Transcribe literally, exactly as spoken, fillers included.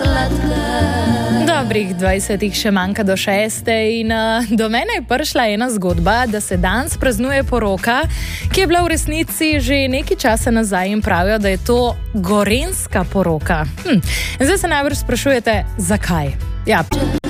Dobrih dvajsetih še manjka do šeste in uh, do mene je prišla ena zgodba, da se danes praznuje poroka, ki je bila v resnici že nekaj časa nazaj in pravijo, da je to gorenjska poroka. Hm. Zdaj se najbrž sprašujete, zakaj? Ja.